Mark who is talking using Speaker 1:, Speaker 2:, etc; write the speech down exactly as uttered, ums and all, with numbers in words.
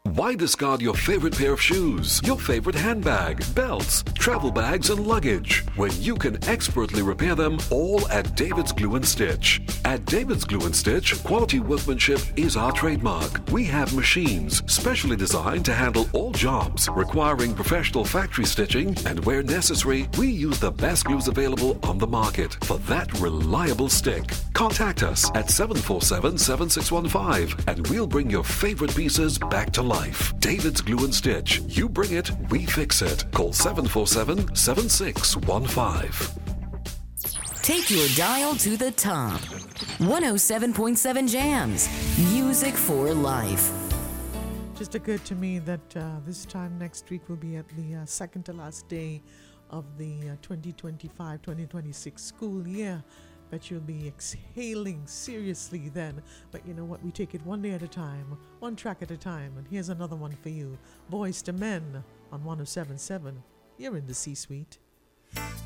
Speaker 1: Why discard your favorite pair of shoes, your favorite handbag, belts, travel bags, and luggage when you can expertly repair them all at David's Glue and Stitch? At David's Glue and Stitch, quality workmanship is our trademark. We have machines specially designed to handle all jobs requiring professional factory stitching, and where necessary, we use the best glues available on the market for that reliable stick. Contact us at seven four seven, seven six one five and we'll bring your favorite pieces back to life. David's Glue and Stitch. You bring it, we fix it. Call seven four seven, seven six one five.
Speaker 2: Take your dial to the top. one oh seven point seven Jams. Music for life.
Speaker 3: Just occurred to me that uh, this time next week will be at the uh, second to last day of the uh, twenty twenty-five twenty twenty-six school year. Bet you'll be exhaling seriously then. But you know what? We take it one day at a time, one track at a time. And here's another one for you. Boys to Men on one oh seven point seven. You're in the C-Suite.